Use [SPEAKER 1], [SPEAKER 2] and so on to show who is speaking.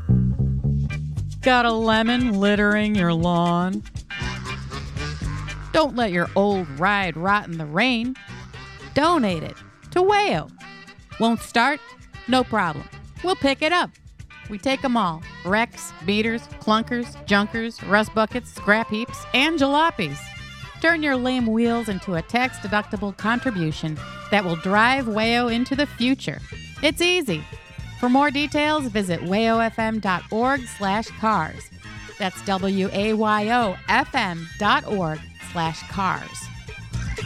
[SPEAKER 1] Got a lemon littering your lawn? Don't let your old ride rot in the rain. Donate it to WAYO. Won't start? No problem. We'll pick it up. We take them all. Wrecks, beaters, clunkers, junkers, rust buckets, scrap heaps, and jalopies. Turn your lame wheels into a tax-deductible contribution that will drive WAYO into the future. It's easy. For more details, visit wayofm.org/cars. That's WAYOFM.org/cars.